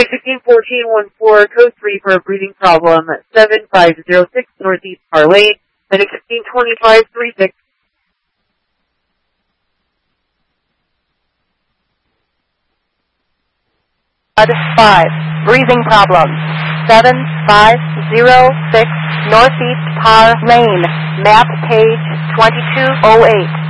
161414, code 3 for a breathing problem, 7506 Northeast Par Lane, medic 162536. 5, breathing problem, 7506 Northeast Par Lane, map page 2208.